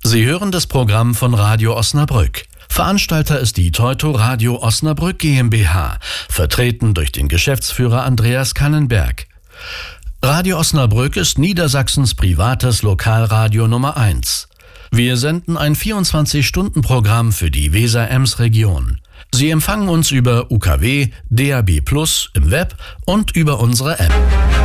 Sie hören das Programm von Radio Osnabrück. Veranstalter ist die Teuto Radio Osnabrück GmbH, vertreten durch den Geschäftsführer Andreas Kannenberg. Radio Osnabrück ist Niedersachsens privates Lokalradio Nummer 1. Wir senden ein 24-Stunden-Programm für die Weser-Ems-Region. Sie empfangen uns über UKW, DAB+ im Web und über unsere App.